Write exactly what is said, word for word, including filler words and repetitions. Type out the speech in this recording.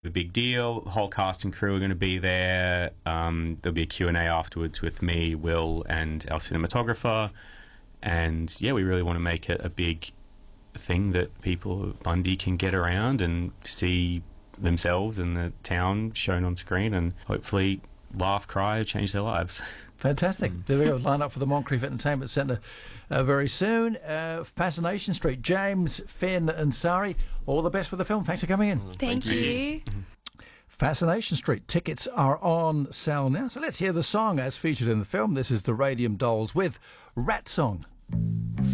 the big deal. The whole cast and crew are going to be there. Um, there'll be a Q and A afterwards with me, Will, and our cinematographer. And yeah, we really want to make it a big thing that people at Bundy can get around and see themselves and the town shown on screen, and hopefully laugh, cry, change their lives. Fantastic. Mm. There we go. Line up for the Moncrief Entertainment Centre uh, very soon. Uh, Fascination Street. James, Finn and Sari, all the best with the film. Thanks for coming in. Mm, thank, thank you. you. Fascination Street. Tickets are on sale now. So let's hear the song as featured in the film. This is the Radium Dolls with Rat Song.